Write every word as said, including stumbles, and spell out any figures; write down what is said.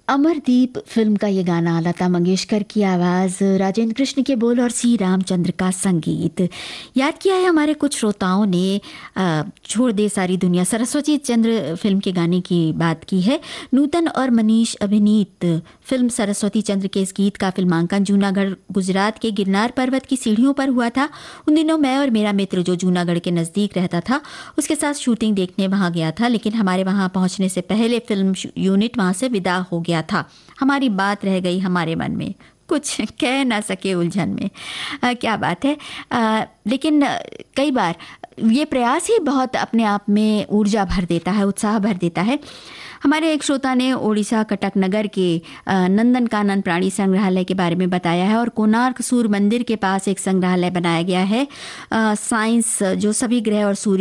Amardeep film का ये गाना, लता मंगेशकर की आवाज़, राजेंद्र कृष्ण के बोल और सी रामचंद्र का संगीत। याद किया है हमारे कुछ श्रोताओं ने छोड़ दे सारी दुनिया, सरस्वती चंद्र फिल्म के गाने की बात की है। नूतन और मनीष अभिनीत फिल्म सरस्वती चंद्र के इस गीत का फिल्मांकन जूनागढ़ गुजरात के गिरनार पर्वत की सीढ़ियों पर हुआ था। उन दिनों मैं और मेरा मित्र जो जूनागढ़ के नज़दीक रहता था उसके साथ शूटिंग देखने वहाँ गया था, लेकिन हमारे वहाँ पहुँचने से पहले फिल्म यूनिट वहाँ से विदा हो गया था। हमारी बात रह गई हमारे मन में, कुछ कह ना सके उलझन में। आ, क्या बात है। आ, लेकिन कई बार ये प्रयास ही बहुत अपने आप में ऊर्जा भर देता है, उत्साह भर देता है। हमारे एक श्रोता ने ओडिशा कटक नगर के नंदन कानन प्राणी संग्रहालय के बारे में बताया है और कोणार्क सूर्य मंदिर के पास एक संग्रहालय बनाया गया है साइंस, जो सभी ग्रह और सूर्य